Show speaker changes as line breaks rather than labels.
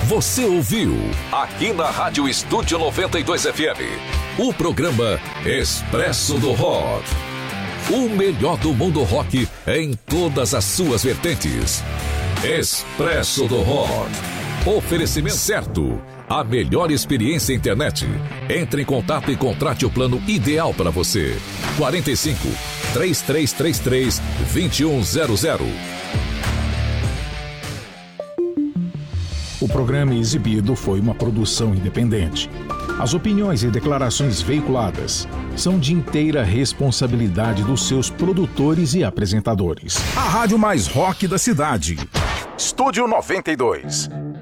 Você ouviu aqui na Rádio Estúdio 92 FM o programa Expresso do Rock. O melhor do mundo rock em todas as suas vertentes. Expresso do Rock. Oferecimento certo. A melhor experiência internet. Entre em contato e contrate o plano ideal para você. 45 3333 2100.
O programa exibido foi uma produção independente. As opiniões e declarações veiculadas são de inteira responsabilidade dos seus produtores e apresentadores.
A rádio mais rock da cidade. Estúdio 92.